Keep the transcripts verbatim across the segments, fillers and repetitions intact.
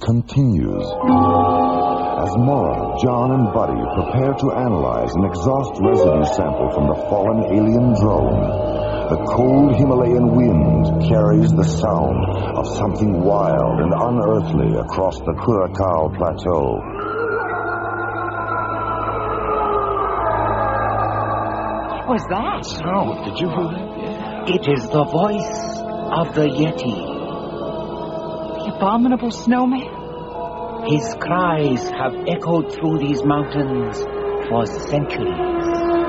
continues. As Mora, John, and Buddy prepare to analyze an exhaust residue sample from the fallen alien drone, the cold Himalayan wind carries the sound of something wild and unearthly across the Curacao Plateau. What was that? Sound. Did you hear that? It is the voice of the Yeti. The abominable snowman? His cries have echoed through these mountains for centuries.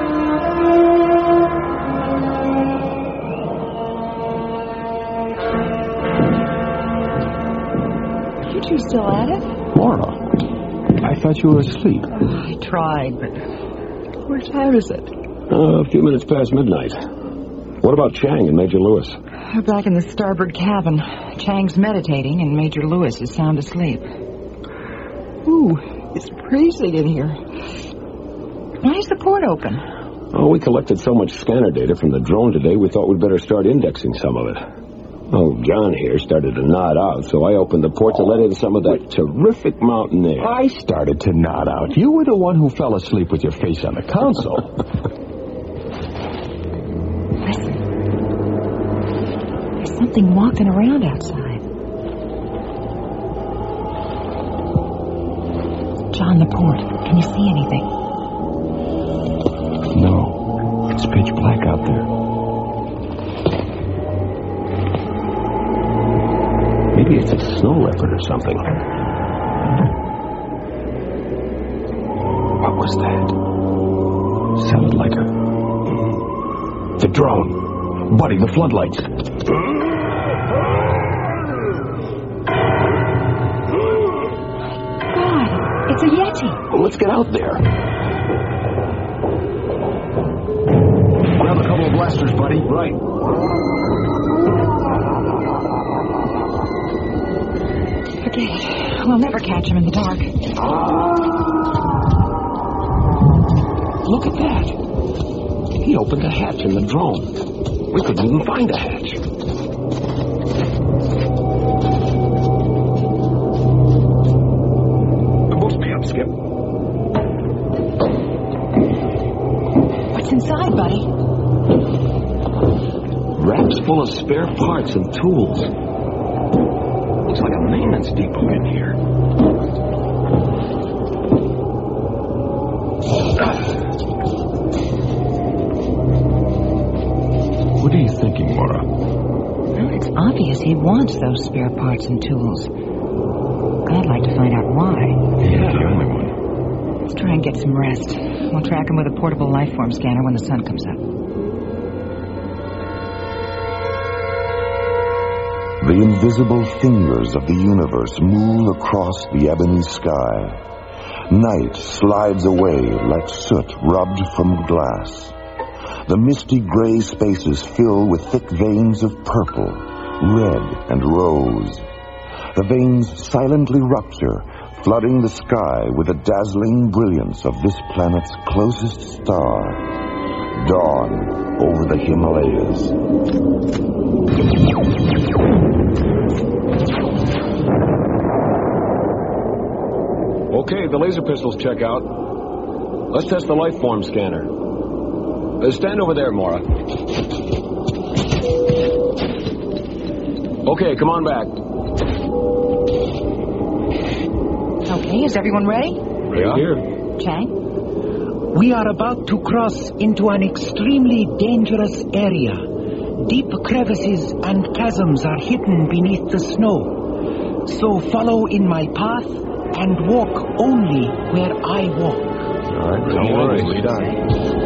Aren't you still at it? Laura, I thought you were asleep. Oh, I tried, but... What time is it? Uh, a few minutes past midnight. What about Chang and Major Lewis? We're back in the starboard cabin. Chang's meditating, and Major Lewis is sound asleep. Ooh, it's freezing in here. Why is the port open? Oh, we collected so much scanner data from the drone today, we thought we'd better start indexing some of it. Oh, John here started to nod out, so I opened the port to let in some of that terrific mountain air. I started to nod out. You were the one who fell asleep with your face on the console. Listen. There's something walking around outside. John, the port. Can you see anything? No. It's pitch black out there. Maybe it's a snow leopard or something. What was that? Sounded like a... The drone. Buddy, the floodlights. It's a Yeti. Well, let's get out there. Grab a couple of blasters, buddy. Right. Forget it. We'll never catch him in the dark. Look at that. He opened a hatch in the drone. We couldn't even find a hatch. Skip. What's inside, buddy? Racks full of spare parts and tools. Looks like a maintenance depot in here. What are you thinking, Mora? Well, it's obvious he wants those spare parts and tools. I'd like to find out why. He's the only one. Let's try and get some rest. We'll track him with a portable life form scanner when the sun comes up. The invisible fingers of the universe move across the ebony sky. Night slides away like soot rubbed from glass. The misty gray spaces fill with thick veins of purple, red, and rose. The veins silently rupture, flooding the sky with the dazzling brilliance of this planet's closest star. Dawn over the Himalayas. Okay, the laser pistols check out. Let's test the life form scanner. Uh, stand over there, Mora. Okay, come on back. Okay, is everyone ready? Ready here. Chang? We are about to cross into an extremely dangerous area. Deep crevices and chasms are hidden beneath the snow. So follow in my path and walk only where I walk. All right, don't worry.